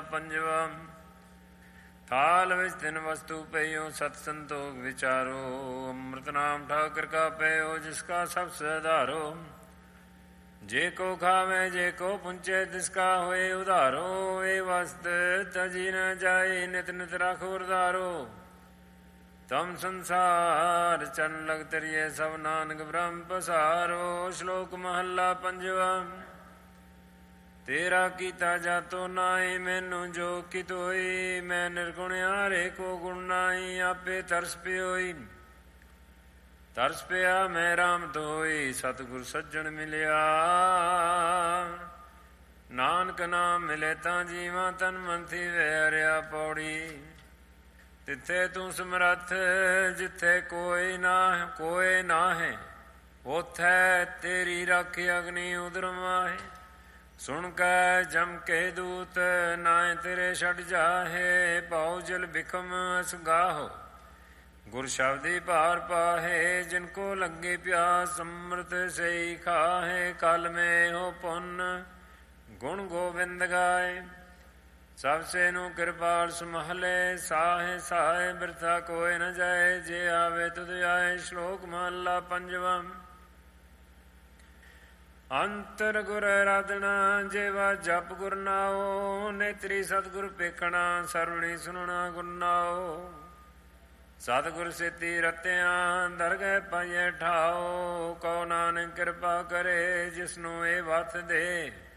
ਪੰਜਵਾ। ਥਾਲ ਵਿੱਚ ਤਿੰਨ ਵਸਤੂ ਪਈਓ, ਸਤ ਸੰਤੋਖ ਵਿਚਾਰੋ। ਅੰਮ੍ਰਿਤ ਨਾਮ ਠਾਕੁਰ ਕਾ ਪਇਓ, ਜਿਸ ਕਾ ਸਭ ਸੁਧਾਰੋ। ਜੇ ਕੋ ਖਾਵੇ ਜੇ ਕੋ ਪੁੰਚੇ, ਤਿਸ ਕਾ ਹੋਏ ਉਧਾਰੋ। ਇਹ ਵਸਤ ਤਜੀ ਨ ਜਾਏ, ਨਿਤ ਨਿਤ ਰਾਖੋ ਉਧਾਰੋ। ਤਮ ਸੰਸਾਰ ਚਰਨ ਲਗ ਤਰੀਏ, ਸਭ ਨਾਨਕ ਬ੍ਰਹਮ ਪਸਾਰੋ। ਸ਼ਲੋਕ ਮਹੱਲਾ ਪੰਜਵਾ। ਤੇਰਾ ਕੀਤਾ ਜਾਤੋ ਨਾਹੀ, ਮੈਨੂੰ ਜੋ ਕਿਤ ਹੋਈ। ਮੈਂ ਨਿਰਗੁਣ ਹਾਰੇ ਕੋ ਗੁਣ ਨਾਹੀ, ਆਪੇ ਤਰਸ ਪਿਓਈ। ਤਰਸ ਪਿਆ ਮੈਂ ਰਾਮ ਧੋਈ, ਸਤਿਗੁਰ ਸੱਜਣ ਮਿਲਿਆ। ਨਾਨਕ ਨਾਮ ਮਿਲੇ ਤਾਂ ਜੀਵਾਂ, ਤਨ ਮਨ ਥੀਵੇ ਹਰਿਆ ਪੌੜੀ। ਤਿੱਥੇ ਤੂੰ ਸਮਰੱਥ, ਜਿੱਥੇ ਕੋਈ ਨਾ ਹੈ। ਉਥੈ ਤੇਰੀ ਰੱਖ ਅਗਨੀ ਉਦਰ ਮਾਹੇ। ਸੁਣ ਕੈ ਜਮ ਕੇ ਦੂਤ, ਨਾਏ ਤੇਰੇ ਛੱਡ ਜਾਹੇ। ਭਾਉ ਜਲ ਬਿਖਮ ਅਸਗਾਹੋ, ਗੁਰ ਸ਼ਬਦੀ ਭਾਰ ਪਾਹੇ। ਜਿਨ ਕੋ ਲੱਗੇ ਪਿਆਸ, ਅੰਮ੍ਰਿਤ ਸਈ ਖਾਹੇ। ਕਲ ਮੇ ਹੋ ਪੁੰਨ, ਗੁਣ ਗੋਬਿੰਦ ਗਾਏ। ਸਭ ਸੇ ਨੂੰ ਕਿਰਪਾਲ ਸੁਮਹਲੇ, ਸਾਹੇ ਸਾਹੇ ਬਿਰਥਾ ਕੋਇ ਨ ਜਾਏ। ਜੇ ਆਵੇ ਤੁਧ ਆਏ। ਸ਼ਲੋਕ ਮਹੱਲਾ ਪੰਜਵਾ। ਅੰਤਰ ਗੁਰ ਆਰਾਧਨਾ, ਜੇਵਾ ਜਪ ਗੁਰ ਨਾਉ। ਨੇਤਰੀ ਸਤਿਗੁਰ ਪੇਖਣਾ, ਸਰਵਣੀ ਸੁਣਨਾ ਗੁਰ ਨਾਉ। ਸਤਿਗੁਰ ਸੇਤੀ ਰਤਿਆਂ, ਦਰਗਹਿ ਪਾਈਐ ਠਾਉ। ਕਉ ਨਾਨਕ ਕਿਰਪਾ ਕਰੇ, ਜਿਸਨੂੰ ਇਹ ਵਤ ਦੇ।